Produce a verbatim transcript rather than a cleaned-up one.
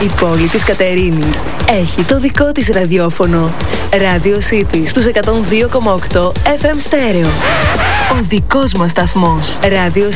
Η πόλη της Κατερίνης έχει το δικό της ραδιόφωνο. Radio City στους εκατόν δύο κόμμα οκτώ εφ εμ στέρεο. Ο δικός μας σταθμός. Radio